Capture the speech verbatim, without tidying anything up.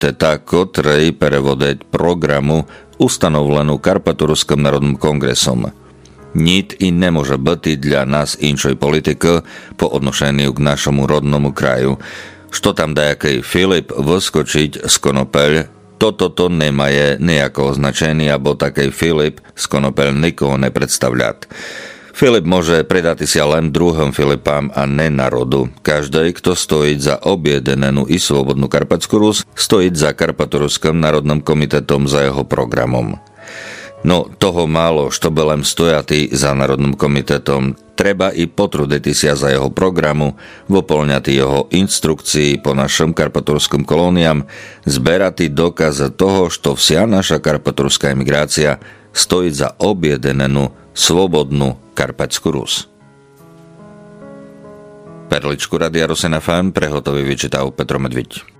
teta kotrej prevodeť programu ustanovlenú Karpatorskim narodnym kongresom. Nic i ne može biti dla nas inšoj politike po odnošenju k našemu rodnomu kraju. Što tam dajakej Filip vyskočiť z Konopelj, toto to nemaje nejakého značenia, bo takej Filip z Konopelj nikoho ne predstavľať. Filip môže predať si len druhým Filipám a ne narodu. Každý, kto stojí za objedenenú i slobodnú Karpatskú Rus, stojí za Karpatorským národným komitetom za jeho programom. No toho málo, što belem stojatý za Národným komitetom, treba i potruditi sa za jeho programu, vyplňati jeho instrukcií po našom karpatorským kolóniám, zberati dokazy toho, što vsia naša karpatorská emigrácia stojí za objedenenú, slobodnú Karpatskú Rus. Perličku Radia Rosen ef em prehotový vyčítal Petro Medviť.